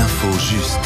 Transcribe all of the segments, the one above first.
L'info juste.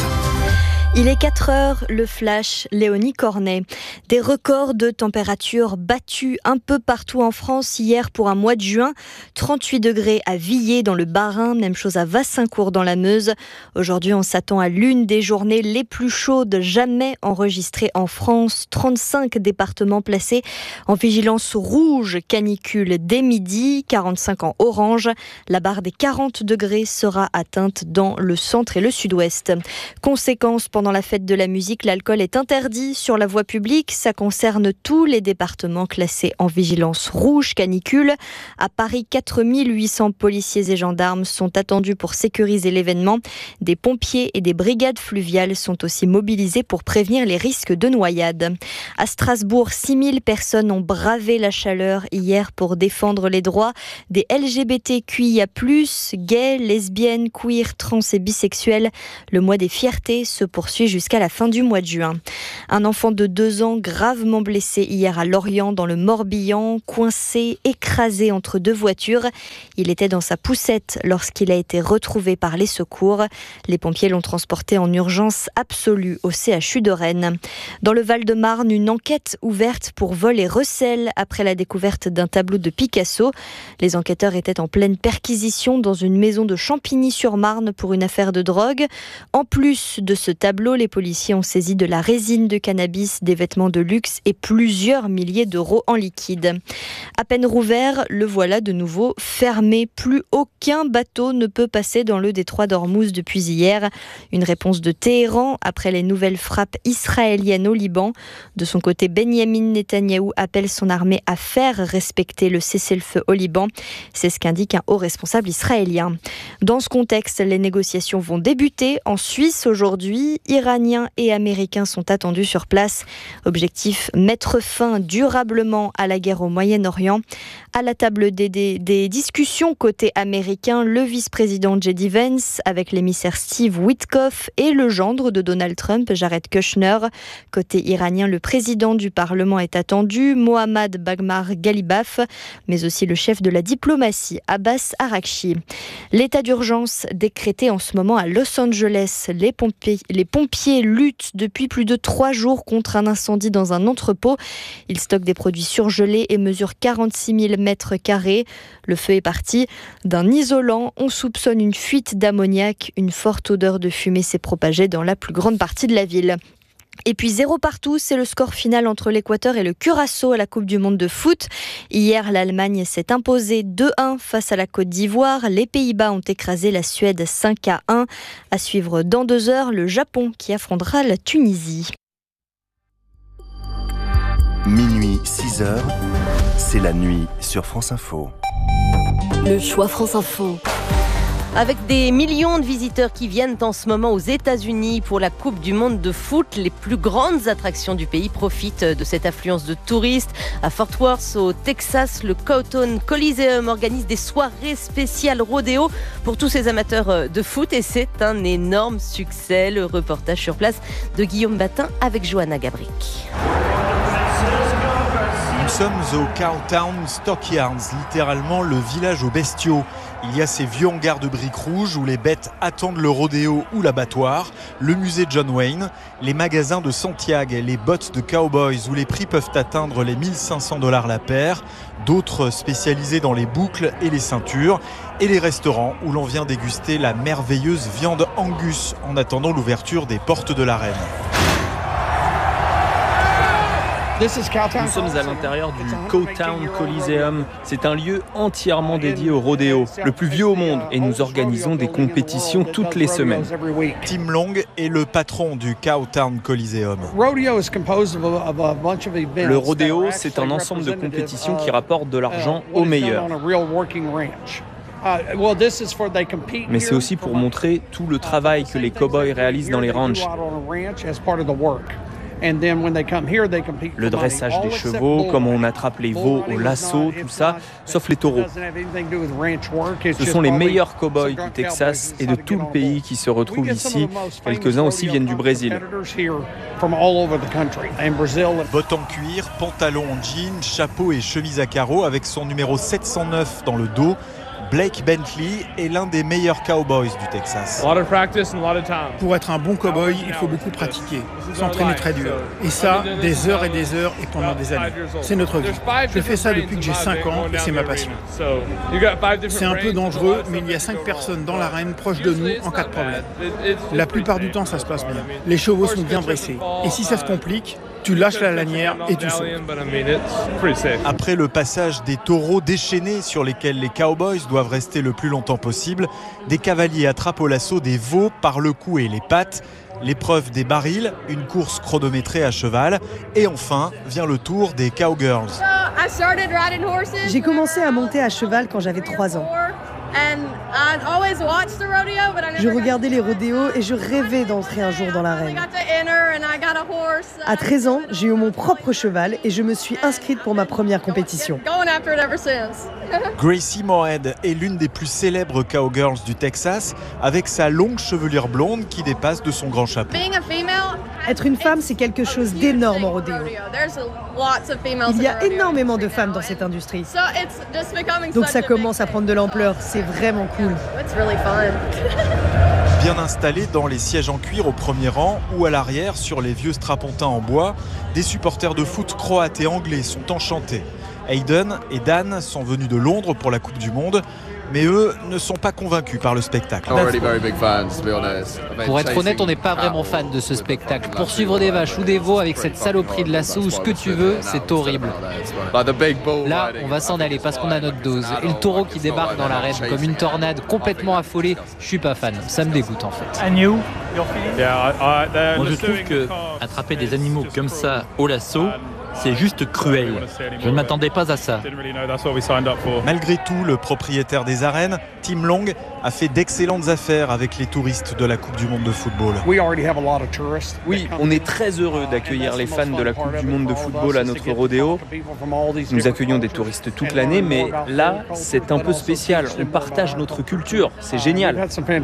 Il est 4 heures, le flash, Léonie Cornet. Des records de température battus un peu partout en France hier pour un mois de juin. 38 degrés à Villers dans le Bas-Rhin, même chose à Wassincourt dans la Meuse. Aujourd'hui, on s'attend à l'une des journées les plus chaudes jamais enregistrées en France. 35 départements placés en vigilance rouge canicule dès midi, 45 en orange. La barre des 40 degrés sera atteinte dans le centre et le sud-ouest. Conséquence, pendant la fête de la musique, l'alcool est interdit sur la voie publique. Ça concerne tous les départements classés en vigilance rouge canicule. À Paris, 4800 policiers et gendarmes sont attendus pour sécuriser l'événement. Des pompiers et des brigades fluviales sont aussi mobilisés pour prévenir les risques de noyade. À Strasbourg, 6000 personnes ont bravé la chaleur hier pour défendre les droits des LGBTQIA+, gays, lesbiennes, queer, trans et bisexuels. Le mois des fiertés se poursuit jusqu'à la fin du mois de juin. Un enfant de 2 ans gravement blessé hier à Lorient dans le Morbihan, coincé, écrasé entre 2 voitures. Il était dans sa poussette lorsqu'il a été retrouvé par les secours. Les pompiers l'ont transporté en urgence absolue au CHU de Rennes. Dans le Val-de-Marne, une enquête ouverte pour vol et recel après la découverte d'un tableau de Picasso. Les enquêteurs étaient en pleine perquisition dans une maison de Champigny-sur-Marne pour une affaire de drogue. En plus de ce tableau, les policiers ont saisi de la résine de cannabis, des vêtements de luxe et plusieurs milliers d'euros en liquide. À peine rouvert, le voilà de nouveau fermé. Plus aucun bateau ne peut passer dans le détroit d'Ormuz depuis hier. Une réponse de Téhéran après les nouvelles frappes israéliennes au Liban. De son côté, Benyamin Netanyahou appelle son armée à faire respecter le cessez-le-feu au Liban. C'est ce qu'indique un haut responsable israélien. Dans ce contexte, les négociations vont débuter en Suisse aujourd'hui. Iraniens et Américains sont attendus sur place. Objectif, mettre fin durablement à la guerre au Moyen-Orient. À la table des discussions côté américain, le vice-président J.D. Vance avec l'émissaire Steve Witkoff et le gendre de Donald Trump, Jared Kushner. Côté iranien, le président du Parlement est attendu, Mohammad Bagmar Ghalibaf, mais aussi le chef de la diplomatie, Abbas Araghchi. L'état d'urgence décrété en ce moment à Los Angeles. Les pompiers luttent depuis plus de 3 jours contre un incendie dans un entrepôt. Ils stockent des produits surgelés et mesurent 46 000 mètres carrés. Le feu est parti d'un isolant. On soupçonne une fuite d'ammoniac. Une forte odeur de fumée s'est propagée dans la plus grande partie de la ville. Et puis 0 partout, c'est le score final entre l'Équateur et le Curaçao à la Coupe du Monde de foot. Hier, l'Allemagne s'est imposée 2-1 face à la Côte d'Ivoire. Les Pays-Bas ont écrasé la Suède 5-1. À suivre dans 2 heures, le Japon qui affrontera la Tunisie. Minuit, 6 heures, c'est la nuit sur France Info. Le choix France Info. Avec des millions de visiteurs qui viennent en ce moment aux États-Unis pour la Coupe du Monde de foot, les plus grandes attractions du pays profitent de cette affluence de touristes. À Fort Worth, au Texas, le Cowtown Coliseum organise des soirées spéciales rodéo pour tous ces amateurs de foot et c'est un énorme succès. Le reportage sur place de Guillaume Batin avec Johanna Gabrick. Nous sommes au Cowtown Stockyards, littéralement le village aux bestiaux. Il y a ces vieux hangars de briques rouges où les bêtes attendent le rodéo ou l'abattoir, le musée John Wayne, les magasins de Santiago, les bottes de cowboys où les prix peuvent atteindre les $1 500 la paire, d'autres spécialisés dans les boucles et les ceintures, et les restaurants où l'on vient déguster la merveilleuse viande Angus en attendant l'ouverture des portes de l'arène. Nous sommes à l'intérieur du Cowtown Coliseum. C'est un lieu entièrement dédié au rodéo, le plus vieux au monde. Et nous organisons des compétitions toutes les semaines. Tim Long est le patron du Cowtown Coliseum. Le rodéo, c'est un ensemble de compétitions qui rapportent de l'argent aux meilleurs. Mais c'est aussi pour montrer tout le travail que les cow-boys réalisent dans les ranchs. Le dressage des chevaux, comment on attrape les veaux au lasso, tout ça, sauf les taureaux. Ce sont les meilleurs cow-boys du Texas et de tout le pays qui se retrouvent ici. Quelques-uns aussi viennent du Brésil. Bottes en cuir, pantalon en jean, chapeau et chemise à carreaux avec son numéro 709 dans le dos. Blake Bentley est l'un des meilleurs cowboys du Texas. Pour être un bon cowboy, il faut beaucoup pratiquer, s'entraîner très dur. Et ça, des heures et pendant des années. C'est notre vie. Je fais ça depuis que j'ai 5 ans et c'est ma passion. C'est un peu dangereux, mais il y a 5 personnes dans l'arène proches de nous en cas de problème. La plupart du temps, ça se passe bien. Les chevaux sont bien dressés. Et si ça se complique, tu lâches la lanière et tu sautes. Après le passage des taureaux déchaînés sur lesquels les cowboys doivent rester le plus longtemps possible, des cavaliers attrapent au lasso des veaux par le cou et les pattes. L'épreuve des barils, une course chronométrée à cheval. Et enfin, vient le tour des cowgirls. J'ai commencé à monter à cheval quand j'avais 3 ans. Je regardais les rodéos et je rêvais d'entrer un jour dans l'arène. À 13 ans, j'ai eu mon propre cheval et je me suis inscrite pour ma première compétition. Gracie Moorhead est l'une des plus célèbres cowgirls du Texas, avec sa longue chevelure blonde qui dépasse de son grand chapeau. Être une femme, c'est quelque chose d'énorme en rodéo. Il y a énormément de femmes dans cette industrie. Donc ça commence à prendre de l'ampleur. C'est vraiment cool. Bien installés dans les sièges en cuir au premier rang ou à l'arrière sur les vieux strapontins en bois, des supporters de foot croates et anglais sont enchantés. Hayden et Dan sont venus de Londres pour la Coupe du Monde, mais eux ne sont pas convaincus par le spectacle. Pour être honnête, on n'est pas vraiment fan de ce spectacle. Pour suivre des vaches ou des veaux avec cette saloperie de lasso ou ce que tu veux, c'est horrible. Là, on va s'en aller parce qu'on a notre dose. Et le taureau qui débarque dans l'arène comme une tornade complètement affolée, je suis pas fan. Ça me dégoûte en fait. Moi, je trouve que attraper des animaux comme ça au lasso, c'est juste cruel. Je ne m'attendais pas à ça. Malgré tout, le propriétaire des arènes, Tim Long, a fait d'excellentes affaires avec les touristes de la Coupe du Monde de football. Oui, on est très heureux d'accueillir les fans de la Coupe du Monde de football à notre rodéo. Nous accueillons des touristes toute l'année, mais là, c'est un peu spécial. On partage notre culture. C'est génial.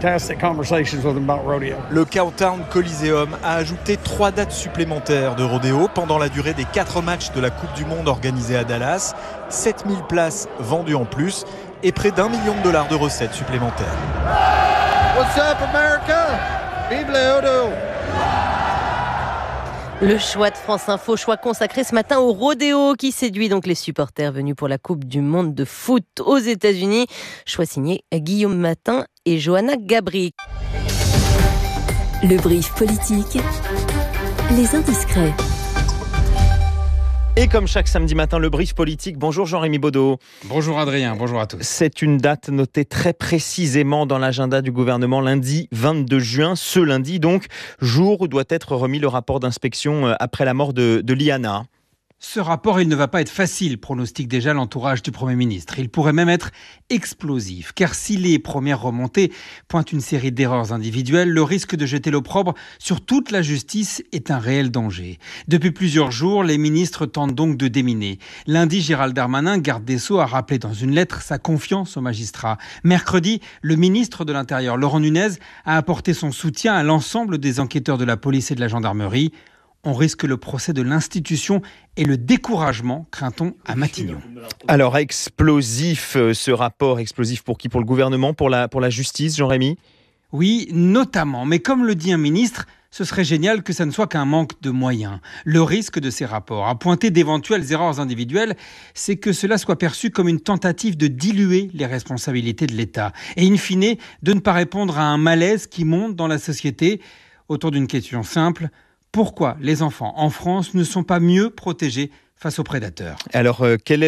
Le Cowtown Coliseum a ajouté 3 dates supplémentaires de rodéo pendant la durée des 4 matchs de la Coupe du Monde organisée à Dallas. 7000 places vendues en plus et près d'$1 million de recettes supplémentaires. What's up, America? Vive le rodeo! Le choix de France Info, choix consacré ce matin au rodéo qui séduit donc les supporters venus pour la Coupe du Monde de foot aux États-Unis. Choix signé Guillaume Matin et Johanna Gabri. Le brief politique, les indiscrets. Et comme chaque samedi matin, le brief politique. Bonjour Jean-Rémy Baudot. Bonjour Adrien, bonjour à tous. C'est une date notée très précisément dans l'agenda du gouvernement, lundi 22 juin. Ce lundi donc, jour où doit être remis le rapport d'inspection après la mort de Liana. Ce rapport, il ne va pas être facile, pronostique déjà l'entourage du Premier ministre. Il pourrait même être explosif, car si les premières remontées pointent une série d'erreurs individuelles, le risque de jeter l'opprobre sur toute la justice est un réel danger. Depuis plusieurs jours, les ministres tentent donc de déminer. Lundi, Gérald Darmanin, garde des Sceaux, a rappelé dans une lettre sa confiance aux magistrats. Mercredi, le ministre de l'Intérieur, Laurent Nunez, a apporté son soutien à l'ensemble des enquêteurs de la police et de la gendarmerie. On risque le procès de l'institution et le découragement, craint-on, à Matignon. Alors, explosif, ce rapport, explosif pour qui ? Pour le gouvernement, pour la justice, Jean-Rémy ? Oui, notamment. Mais comme le dit un ministre, ce serait génial que ça ne soit qu'un manque de moyens. Le risque de ces rapports, à pointer d'éventuelles erreurs individuelles, c'est que cela soit perçu comme une tentative de diluer les responsabilités de l'État. Et in fine, de ne pas répondre à un malaise qui monte dans la société autour d'une question simple. Pourquoi les enfants en France ne sont pas mieux protégés face aux prédateurs ? Alors, quelle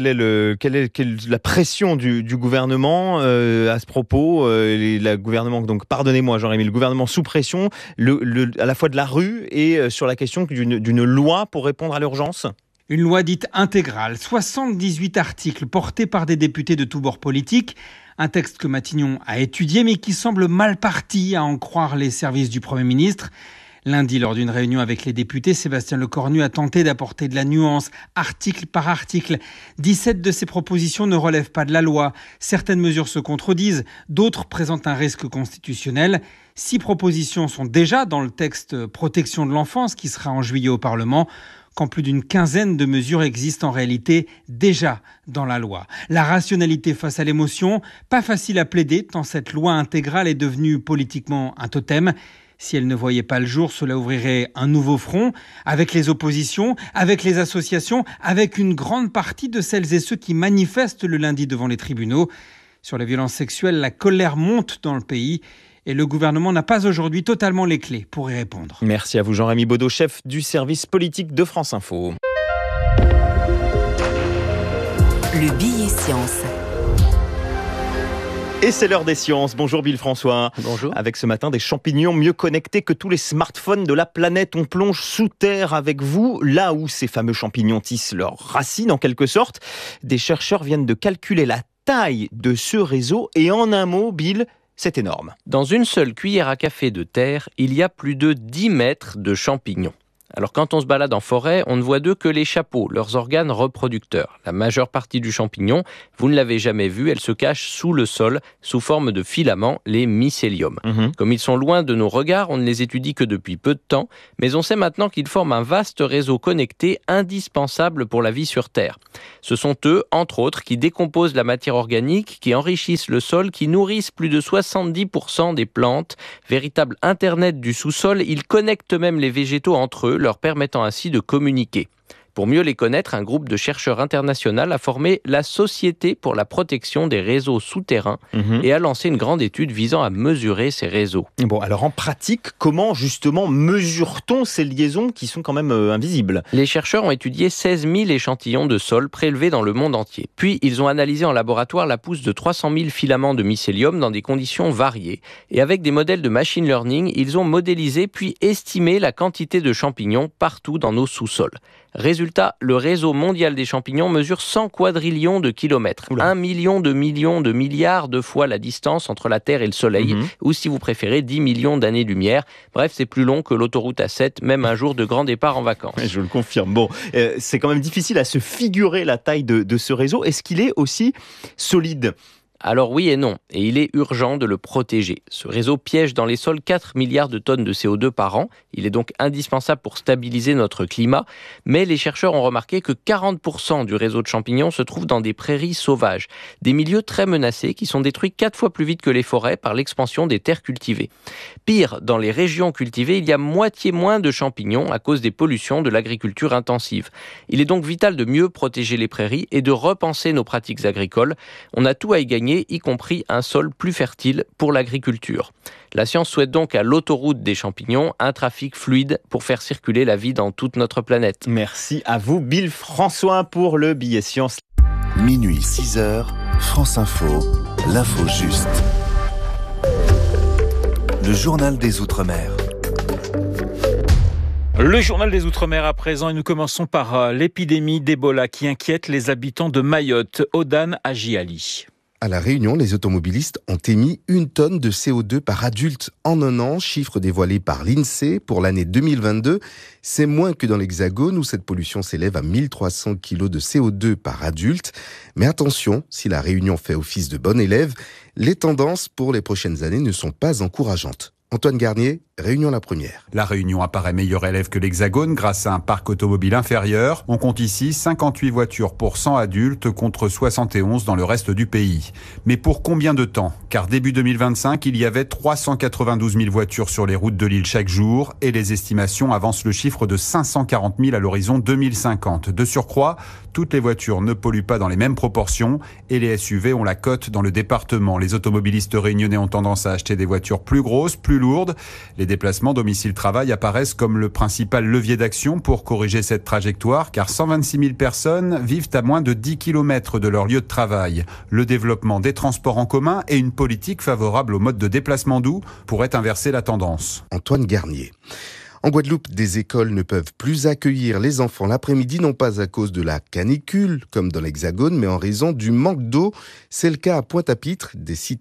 est la pression du gouvernement à ce propos ? Le gouvernement, donc pardonnez-moi Jean-Rémy, le gouvernement sous pression, à la fois de la rue et sur la question d'une loi pour répondre à l'urgence ? Une loi dite intégrale, 78 articles portés par des députés de tous bords politiques. Un texte que Matignon a étudié mais qui semble mal parti à en croire les services du Premier ministre. Lundi, lors d'une réunion avec les députés, Sébastien Lecornu a tenté d'apporter de la nuance, article par article. 17 de ces propositions ne relèvent pas de la loi. Certaines mesures se contredisent, d'autres présentent un risque constitutionnel. 6 propositions sont déjà dans le texte protection de l'enfance qui sera en juillet au Parlement. quand plus d'une quinzaine de mesures existent en réalité déjà dans la loi. La rationalité face à l'émotion, pas facile à plaider tant cette loi intégrale est devenue politiquement un totem. Si elle ne voyait pas le jour, cela ouvrirait un nouveau front avec les oppositions, avec les associations, avec une grande partie de celles et ceux qui manifestent le lundi devant les tribunaux. Sur les violences sexuelles, la colère monte dans le pays et le gouvernement n'a pas aujourd'hui totalement les clés pour y répondre. Merci à vous Jean-Rémy Baudot, chef du service politique de France Info. Le billet science. Et c'est l'heure des sciences. Bonjour Bill François. Bonjour. Avec ce matin des champignons mieux connectés que tous les smartphones de la planète. On plonge sous terre avec vous, là où ces fameux champignons tissent leurs racines en quelque sorte. Des chercheurs viennent de calculer la taille de ce réseau et en un mot, Bill, c'est énorme. Dans une seule cuillère à café de terre, il y a plus de 10 mètres de champignons. Alors quand on se balade en forêt, on ne voit d'eux que les chapeaux, leurs organes reproducteurs. La majeure partie du champignon, vous ne l'avez jamais vu, elle se cache sous le sol, sous forme de filaments, les mycéliums. Comme ils sont loin de nos regards, on ne les étudie que depuis peu de temps, mais on sait maintenant qu'ils forment un vaste réseau connecté indispensable pour la vie sur Terre. Ce sont eux, entre autres, qui décomposent la matière organique, qui enrichissent le sol, qui nourrissent plus de 70% des plantes. Véritable internet du sous-sol, ils connectent même les végétaux entre eux, leur permettant ainsi de communiquer. Pour mieux les connaître, un groupe de chercheurs international a formé la Société pour la protection des réseaux souterrains et a lancé une grande étude visant à mesurer ces réseaux. Bon, alors en pratique, comment justement mesure-t-on ces liaisons qui sont quand même invisibles ? Les chercheurs ont étudié 16 000 échantillons de sol prélevés dans le monde entier. Puis, ils ont analysé en laboratoire la pousse de 300 000 filaments de mycélium dans des conditions variées. Et avec des modèles de machine learning, ils ont modélisé puis estimé la quantité de champignons partout dans nos sous-sols. Résultat, le réseau mondial des champignons mesure 100 quadrillions de kilomètres. 1 million de milliards de fois la distance entre la Terre et le Soleil, ou si vous préférez, 10 millions d'années-lumière. Bref, c'est plus long que l'autoroute A7, même un jour de grand départ en vacances. Je le confirme. Bon, c'est quand même difficile à se figurer la taille de ce réseau. Est-ce qu'il est aussi solide ? Alors oui et non, et il est urgent de le protéger. Ce réseau piège dans les sols 4 milliards de tonnes de CO2 par an. Il est donc indispensable pour stabiliser notre climat. Mais les chercheurs ont remarqué que 40% du réseau de champignons se trouve dans des prairies sauvages. Des milieux très menacés qui sont détruits 4 fois plus vite que les forêts par l'expansion des terres cultivées. Pire, dans les régions cultivées, il y a moitié moins de champignons à cause des pollutions de l'agriculture intensive. Il est donc vital de mieux protéger les prairies et de repenser nos pratiques agricoles. On a tout à y gagner, y compris un sol plus fertile pour l'agriculture. La science souhaite donc à l'autoroute des champignons un trafic fluide pour faire circuler la vie dans toute notre planète. Merci à vous, Bill François, pour le billet science. Minuit 6h, France Info, l'info juste. Le journal des Outre-mer. Le journal des Outre-mer à présent et nous commençons par l'épidémie d'Ebola qui inquiète les habitants de Mayotte. Odan Agiali. À La Réunion, les automobilistes ont émis 1 tonne de CO2 par adulte en un an, chiffre dévoilé par l'INSEE pour l'année 2022. C'est moins que dans l'Hexagone où cette pollution s'élève à 1300 kg de CO2 par adulte. Mais attention, si La Réunion fait office de bon élève, les tendances pour les prochaines années ne sont pas encourageantes. Antoine Garnier, Réunion la première. La Réunion apparaît meilleur élève que l'Hexagone grâce à un parc automobile inférieur. On compte ici 58 voitures pour 100 adultes contre 71 dans le reste du pays. Mais pour combien de temps ? Car début 2025, il y avait 392 000 voitures sur les routes de l'île chaque jour et les estimations avancent le chiffre de 540 000 à l'horizon 2050. De surcroît, toutes les voitures ne polluent pas dans les mêmes proportions et les SUV ont la cote dans le département. Les automobilistes réunionnais ont tendance à acheter des voitures plus grosses, plus lourdes. Les déplacements domicile-travail apparaissent comme le principal levier d'action pour corriger cette trajectoire, car 126 000 personnes vivent à moins de 10 km de leur lieu de travail. Le développement des transports en commun et une politique favorable au mode de déplacement doux pourraient inverser la tendance. Antoine Garnier. En Guadeloupe, des écoles ne peuvent plus accueillir les enfants l'après-midi, non pas à cause de la canicule, comme dans l'Hexagone, mais en raison du manque d'eau. C'est le cas à Pointe-à-Pitre. Des citernes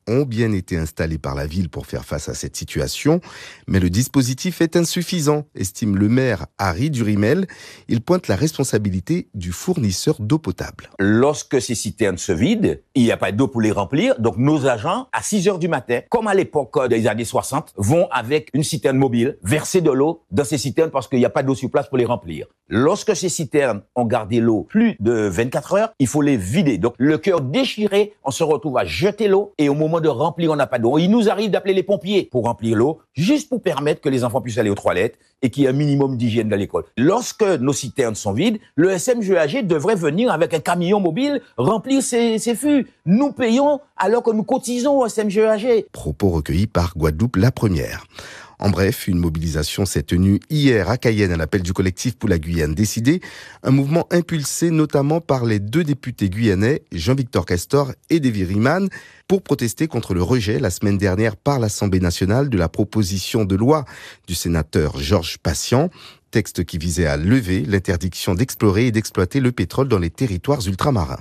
ont bien été installés par la ville pour faire face à cette situation, mais le dispositif est insuffisant, estime le maire Harry Durimel. Il pointe la responsabilité du fournisseur d'eau potable. Lorsque ces citernes se vident, il n'y a pas d'eau pour les remplir, donc nos agents, à 6h du matin, comme à l'époque des années 60, vont avec une citerne mobile verser de l'eau dans ces citernes parce qu'il n'y a pas d'eau sur place pour les remplir. Lorsque ces citernes ont gardé l'eau plus de 24 heures, il faut les vider. Donc le cœur déchiré, on se retrouve à jeter l'eau et au moment de remplir, on n'a pas d'eau. Il nous arrive d'appeler les pompiers pour remplir l'eau, juste pour permettre que les enfants puissent aller aux toilettes et qu'il y ait un minimum d'hygiène dans l'école. Lorsque nos citernes sont vides, le SMGAG devrait venir avec un camion mobile remplir ces fûts. Nous payons alors que nous cotisons au SMGAG. Propos recueillis par Guadeloupe la première. En bref, une mobilisation s'est tenue hier à Cayenne à l'appel du collectif pour la Guyane décidée, un mouvement impulsé notamment par les 2 députés guyanais, Jean-Victor Castor et Davy Riemann, pour protester contre le rejet la semaine dernière par l'Assemblée nationale de la proposition de loi du sénateur Georges Patient, texte qui visait à lever l'interdiction d'explorer et d'exploiter le pétrole dans les territoires ultramarins.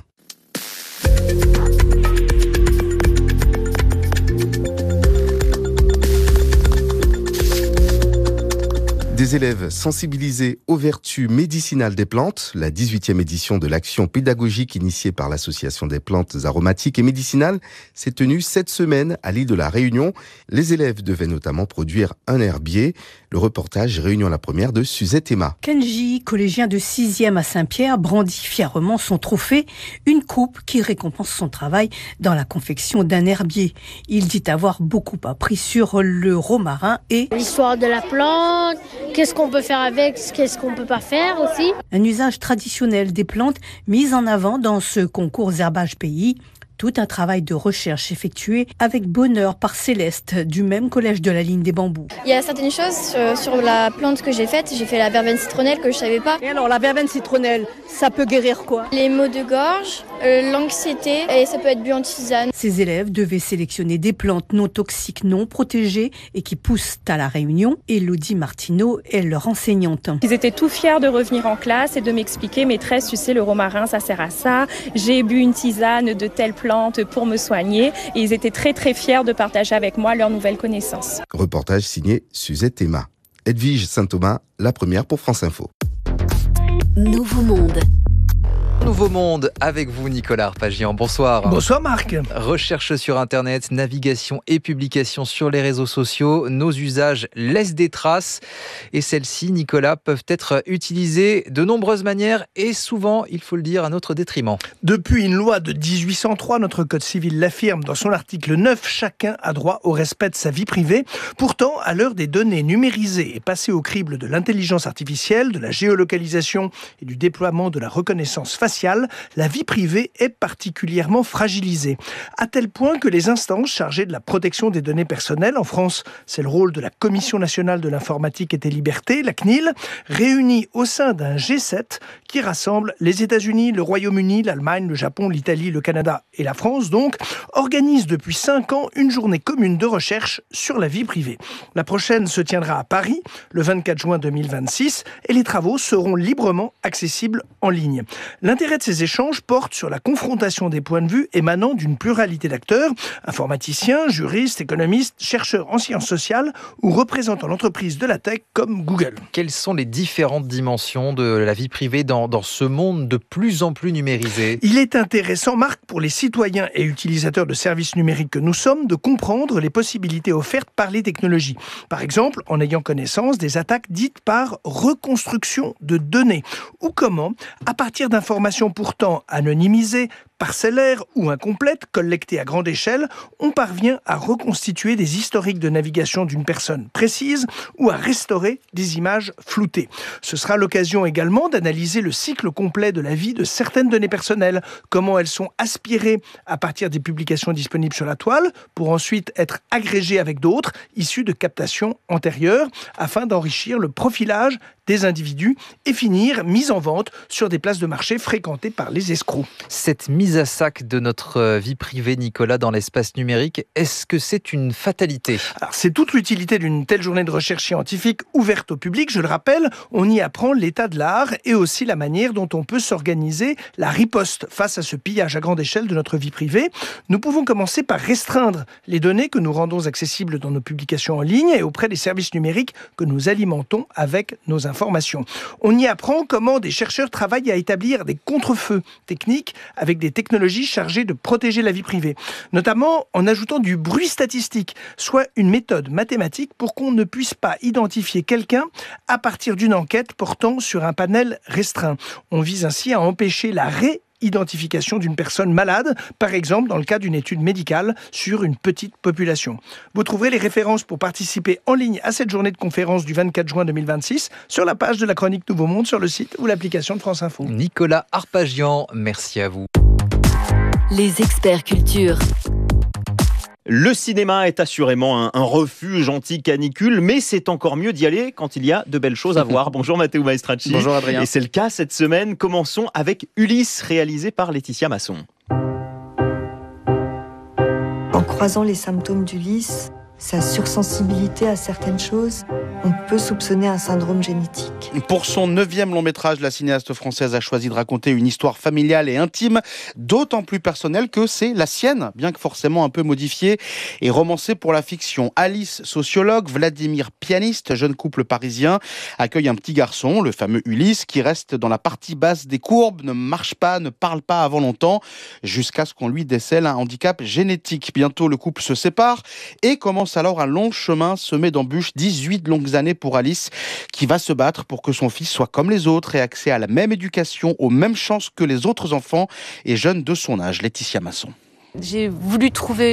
Des élèves sensibilisés aux vertus médicinales des plantes, la 18e édition de l'action pédagogique initiée par l'Association des plantes aromatiques et médicinales s'est tenue cette semaine à l'île de la Réunion. Les élèves devaient notamment produire un herbier. Le reportage Réunion la première de Suzette Emma. Kenji, collégien de 6e à Saint-Pierre, brandit fièrement son trophée, une coupe qui récompense son travail dans la confection d'un herbier. Il dit avoir beaucoup appris sur le romarin et l'histoire de la plante. Qu'est-ce qu'on peut faire avec, qu'est-ce qu'on peut pas faire aussi. Un usage traditionnel des plantes mis en avant dans ce concours Herbage Pays. Tout un travail de recherche effectué avec bonheur par Céleste du même collège de la Ligne des Bambous. Il y a certaines choses sur la plante que j'ai faite. J'ai fait la verveine citronnelle que je savais pas. Et alors la verveine citronnelle, ça peut guérir quoi? Les maux de gorge, l'anxiété et ça peut être bu en tisane. Ces élèves devaient sélectionner des plantes non toxiques, non protégées et qui poussent à la Réunion. Elodie Martineau est leur enseignante. Ils étaient tout fiers de revenir en classe et de m'expliquer, maîtresse, tu sais, le romarin, ça sert à ça. J'ai bu une tisane de telle plante pour me soigner et ils étaient très très fiers de partager avec moi leurs nouvelles connaissances. Reportage signé Suzette Emma. Edwige Saint-Thomas, la première pour France Info. Nouveau Monde. Nouveau Monde avec vous Nicolas Arpagian. Bonsoir. Bonsoir Marc. Recherche sur Internet, navigation et publication sur les réseaux sociaux. Nos usages laissent des traces et celles-ci, Nicolas, peuvent être utilisées de nombreuses manières et souvent, il faut le dire, à notre détriment. Depuis une loi de 1803, notre Code civil l'affirme dans son article 9, chacun a droit au respect de sa vie privée. Pourtant, à l'heure des données numérisées et passées au crible de l'intelligence artificielle, de la géolocalisation et du déploiement de la reconnaissance faciale, la vie privée est particulièrement fragilisée. À tel point que les instances chargées de la protection des données personnelles, en France, c'est le rôle de la Commission nationale de l'informatique et des libertés, la CNIL, réunie au sein d'un G7 qui rassemble les États-Unis, le Royaume-Uni, l'Allemagne, le Japon, l'Italie, le Canada et la France, donc, organise depuis 5 ans une journée commune de recherche sur la vie privée. La prochaine se tiendra à Paris, le 24 juin 2026, et les travaux seront librement accessibles en ligne. L'intérêt de ces échanges porte sur la confrontation des points de vue émanant d'une pluralité d'acteurs, informaticiens, juristes, économistes, chercheurs en sciences sociales ou représentants l'entreprise de la tech comme Google. Quelles sont les différentes dimensions de la vie privée dans ce monde de plus en plus numérisé? Il est intéressant, Marc, pour les citoyens et utilisateurs de services numériques que nous sommes, de comprendre les possibilités offertes par les technologies. Par exemple, en ayant connaissance des attaques dites par reconstruction de données, ou comment, à partir d'informations pourtant anonymisées, parcellaires ou incomplètes, collectées à grande échelle, on parvient à reconstituer des historiques de navigation d'une personne précise ou à restaurer des images floutées. Ce sera l'occasion également d'analyser le cycle complet de la vie de certaines données personnelles, comment elles sont aspirées à partir des publications disponibles sur la toile, pour ensuite être agrégées avec d'autres, issues de captations antérieures, afin d'enrichir le profilage des individus et finir mis en vente sur des places de marché fréquentées par les escrocs. Cette mise mise à sac de notre vie privée, Nicolas, dans l'espace numérique. Est-ce que c'est une fatalité ? Alors, c'est toute l'utilité d'une telle journée de recherche scientifique ouverte au public. Je le rappelle, on y apprend l'état de l'art et aussi la manière dont on peut s'organiser la riposte face à ce pillage à grande échelle de notre vie privée. Nous pouvons commencer par restreindre les données que nous rendons accessibles dans nos publications en ligne et auprès des services numériques que nous alimentons avec nos informations. On y apprend comment des chercheurs travaillent à établir des contre-feux techniques avec des technologies chargées de protéger la vie privée, notamment en ajoutant du bruit statistique, soit une méthode mathématique pour qu'on ne puisse pas identifier quelqu'un à partir d'une enquête portant sur un panel restreint. On vise ainsi à empêcher la identification d'une personne malade, par exemple dans le cas d'une étude médicale sur une petite population. Vous trouverez les références pour participer en ligne à cette journée de conférence du 24 juin 2026 sur la page de la Chronique Nouveau Monde sur le site ou l'application de France Info. Nicolas Arpagian, merci à vous. Les experts culture. Le cinéma est assurément un refuge anti-canicule, mais c'est encore mieux d'y aller quand il y a de belles choses à voir. Bonjour Matteo Maestracci. Bonjour Adrien. Et c'est le cas cette semaine. Commençons avec Ulysse, réalisé par Laetitia Masson. En croisant les symptômes d'Ulysse, sa sursensibilité à certaines choses, on peut soupçonner un syndrome génétique. Pour son 9e long métrage, la cinéaste française a choisi de raconter une histoire familiale et intime, d'autant plus personnelle que c'est la sienne, bien que forcément un peu modifiée et romancée pour la fiction. Alice, sociologue, Vladimir, pianiste, jeune couple parisien, accueille un petit garçon, le fameux Ulysse, qui reste dans la partie basse des courbes, ne marche pas, ne parle pas avant longtemps, jusqu'à ce qu'on lui décèle un handicap génétique. Bientôt, le couple se sépare et commence alors un long chemin semé d'embûches, 18 longues années pour Alice, qui va se battre pour que son fils soit comme les autres et accès à la même éducation, aux mêmes chances que les autres enfants et jeunes de son âge. Laetitia Masson. J'ai voulu trouver